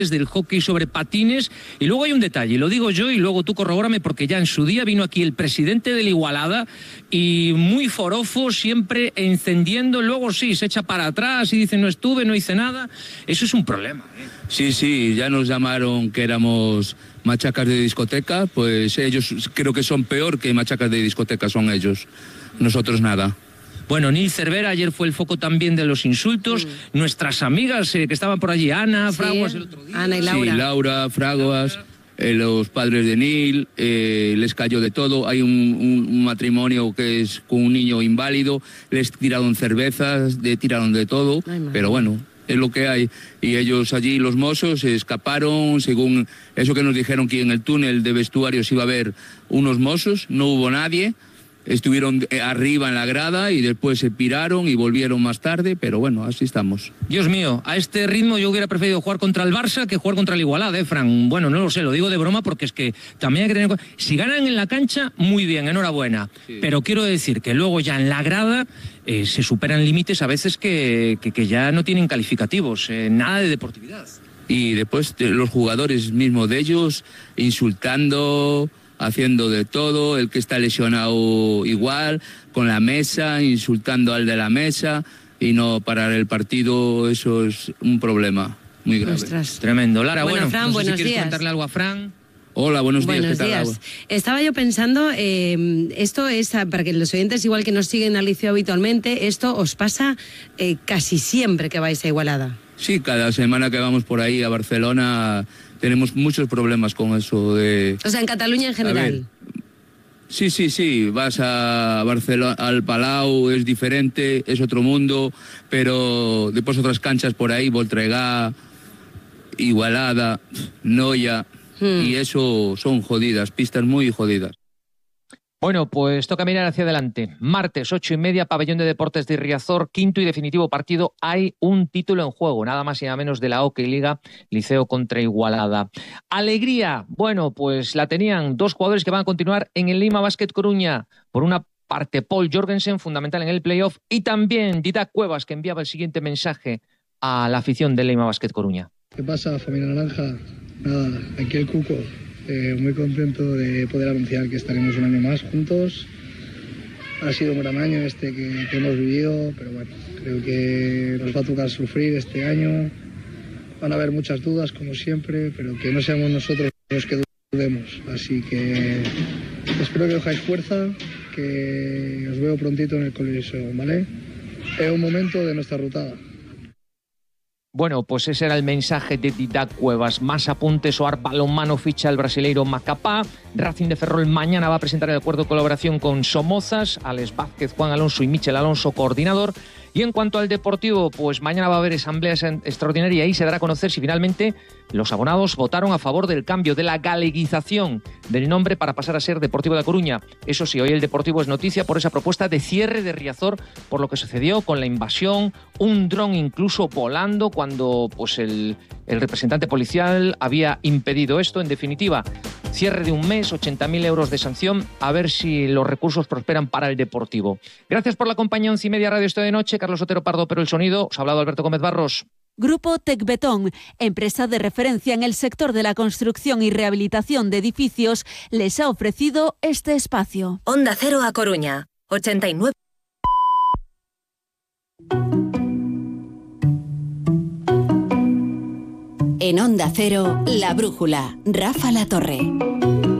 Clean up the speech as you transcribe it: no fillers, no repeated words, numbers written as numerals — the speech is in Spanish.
del hockey sobre patines. Y luego hay un detalle, lo digo yo y luego tú corrobórame, porque ya en su día vino aquí el presidente del Igualada y muy forofo, siempre encendiendo, luego sí, se echa para atrás y dice no estuve, no hice nada. Eso es un problema, ¿eh? Sí, ya nos llamaron que éramos machacas de discoteca, pues ellos creo que son peor que machacas de discoteca, son ellos, nosotros nada. Bueno, Nil Cervera ayer fue el foco también de los insultos. Nuestras amigas que estaban por allí, Ana, Fraguas el otro día. Ana y Laura. Sí, Laura, Fraguas, los padres de Nil, les cayó de todo. Hay un matrimonio que es con un niño inválido, les tiraron cervezas, tiraron de todo, pero bueno, es lo que hay. Y ellos allí, los mozos, se escaparon, según eso que nos dijeron, que en el túnel de vestuarios iba a haber unos mozos, no hubo nadie. Estuvieron arriba en la grada y después se piraron y volvieron más tarde, pero bueno, así estamos. Dios mío, a este ritmo yo hubiera preferido jugar contra el Barça que jugar contra el Igualada, Fran. Bueno, no lo sé, lo digo de broma porque es que también hay que tener... Si ganan en la cancha, muy bien, enhorabuena. Sí. Pero quiero decir que luego ya en la grada se superan límites a veces que ya no tienen calificativos, nada de deportividad. Y después los jugadores mismos de ellos insultando, haciendo de todo, el que está lesionado igual, con la mesa, insultando al de la mesa, y no parar el partido, eso es un problema muy grave. Ostras. Tremendo. Lara, bueno, Fran, no sé buenos si quieres días. contarle algo a Fran. Hola, buenos días. Buenos días. Estaba yo pensando, esto es, para que los oyentes igual que nos siguen al liceo habitualmente, esto os pasa casi siempre que vais a Igualada. Sí, cada semana que vamos por ahí a Barcelona tenemos muchos problemas con eso de... O sea, en Cataluña en general. Sí, vas a Barcelona, al Palau, es diferente, es otro mundo, pero después otras canchas por ahí, Voltregá, Igualada, Noia, y eso son jodidas, pistas muy jodidas. Bueno, pues toca mirar hacia adelante. Martes, 8:30, Pabellón de Deportes de Riazor, quinto y definitivo partido. Hay un título en juego, nada más y nada menos de la Hockey Liga, Liceo contra Igualada. Alegría, bueno, pues la tenían dos jugadores que van a continuar en el Lima Basket Coruña. Por una parte, Paul Jorgensen, fundamental en el playoff, y también Didac Cuevas, que enviaba el siguiente mensaje a la afición del Lima Basket Coruña. ¿Qué pasa, familia naranja? Nada, aquí el Cuco. Muy contento de poder anunciar que estaremos un año más juntos. Ha sido un gran año este que hemos vivido, pero bueno, creo que nos va a tocar sufrir este año. Van a haber muchas dudas, como siempre, pero que no seamos nosotros los que dudemos. Así que espero que cojáis fuerza, que os veo prontito en el Coliseo, ¿vale? Es un momento de nuestra rutada. Bueno, pues ese era el mensaje de Didac Cuevas. Más apuntes, o Balonmano ficha al brasileiro Macapá. Racing de Ferrol mañana va a presentar el acuerdo de colaboración con Somozas. Alex Vázquez, Juan Alonso y Michel Alonso, coordinador. Y en cuanto al Deportivo, pues mañana va a haber asamblea extraordinaria y se dará a conocer si finalmente los abonados votaron a favor del cambio, de la galeguización del nombre para pasar a ser Deportivo de La Coruña. Eso sí, hoy el Deportivo es noticia por esa propuesta de cierre de Riazor, por lo que sucedió con la invasión, un dron incluso volando cuando pues el representante policial había impedido esto. En definitiva, cierre de un mes, 80.000 euros de sanción, a ver si los recursos prosperan para el Deportivo. Gracias por la compañía. 11:30 Radio Esto de Noche. Carlos Otero Pardo, pero el sonido. Os ha hablado Alberto Gómez Barros. Grupo Tecbetón, empresa de referencia en el sector de la construcción y rehabilitación de edificios, les ha ofrecido este espacio. Onda Cero a Coruña, 89. En Onda Cero, La Brújula, Rafa Latorre.